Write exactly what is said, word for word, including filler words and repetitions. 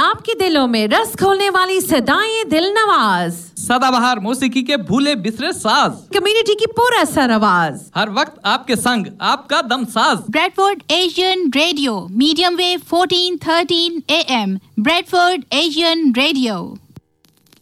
आपके दिलों में रस खोलने वाली सदाएं दिल नवाज, सदाबहार मौसीकी के भूले बिसरे साज, कम्युनिटी की पूरा सर आवाज, हर वक्त आपके संग आपका Damsaz. Bradford Asian radio, medium wave fourteen thirteen A M, Bradford Asian radio.